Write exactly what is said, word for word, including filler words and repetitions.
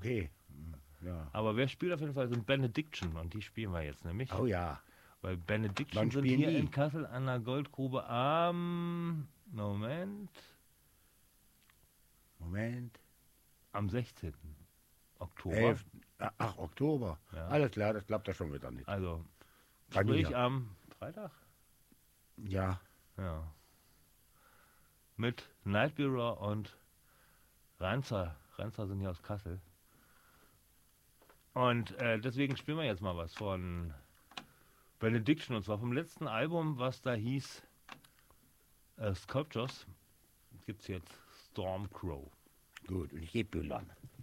okay. Ja. Aber wer spielt auf jeden Fall sind Benediction und die spielen wir jetzt nämlich. Oh ja. Weil Benediction Wann sind spielen hier die? in Kassel an der Goldgrube am Moment Moment. am sechzehnten Oktober. Elf, ach, Oktober. Ja. Alles klar, das klappt ja schon wieder nicht. Also Bei sprich mir. am Freitag. Ja. Ja. Mit Night Bureau und Reinzer. Reinzer sind ja aus Kassel. Und äh, deswegen spielen wir jetzt mal was von Benediction. Und zwar vom letzten Album, was da hieß äh, Sculptures. Gibt's jetzt Stormcrow. Gut, und ich gebe Büllern.